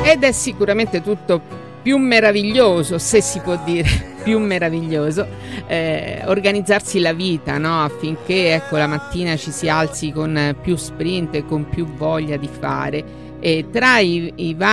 Ed è sicuramente tutto più meraviglioso, se si può dire, più meraviglioso, organizzarsi la vita, no? Affinché, ecco, la mattina ci si alzi con più sprint e con più voglia di fare. E tra i